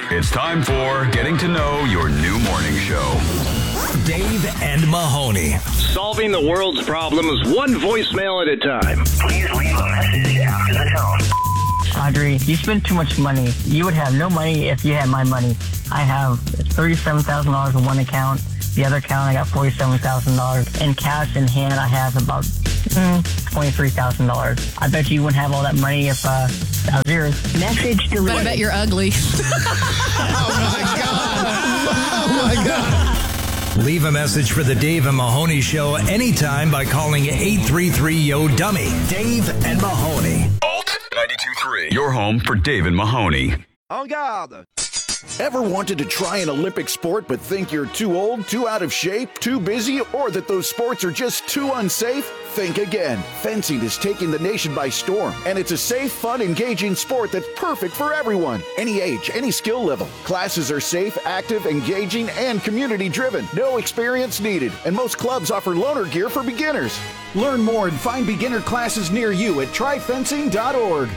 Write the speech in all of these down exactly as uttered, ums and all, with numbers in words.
It's time for Getting to Know Your New Morning Show. Dave and Mahoney. Solving the world's problems one voicemail at a time. Please leave a message after the tone. Audrey, you spend too much money. You would have no money if you had my money. I have thirty-seven thousand dollars in one account. The other account, I got forty-seven thousand dollars. In cash in hand, I have about mm, twenty-three thousand dollars. I bet you wouldn't have all that money if uh, that was yours. Message deleted. But I bet you're ugly. Oh, my God. Oh, my God. Leave a message for the Dave and Mahoney Show anytime by calling eight three three, Y O, dummy. Dave and Mahoney. Alt ninety-two point three. Your home for Dave and Mahoney. En garde. Ever wanted to try an Olympic sport but think you're too old, too out of shape, too busy, or that those sports are just too unsafe? Think again. Fencing is taking the nation by storm, and it's a safe, fun, engaging sport that's perfect for everyone. Any age, any skill level. Classes are safe, active, engaging, and community-driven. No experience needed, and most clubs offer loaner gear for beginners. Learn more and find beginner classes near you at try fencing dot org.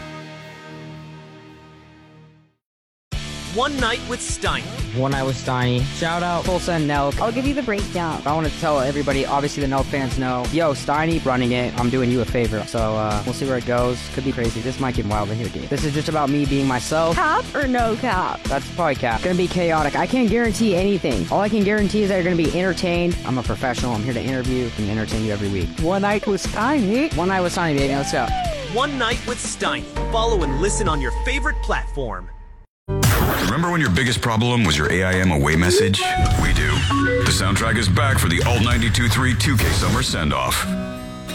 One Night with Steiny. One Night with Steiny. Shout out Tulsa and Nelk. I'll give you the breakdown. I want to tell everybody, obviously the Nelk fans know, yo, Steiny running it, I'm doing you a favor. So uh, we'll see where it goes. Could be crazy. This might get wild in here, dude. This is just about me being myself. Cap or no cap? That's probably cap. Gonna be chaotic. I can't guarantee anything. All I can guarantee is that you're gonna be entertained. I'm a professional. I'm here to interview and entertain you every week. One Night with Steiny. One Night with Steiny, baby. Let's go. One Night with Steiny. Follow and listen on your favorite platform. Remember when your biggest problem was your A I M away message? We do. The soundtrack is back for the Alt ninety-two point three two K Summer Send-Off.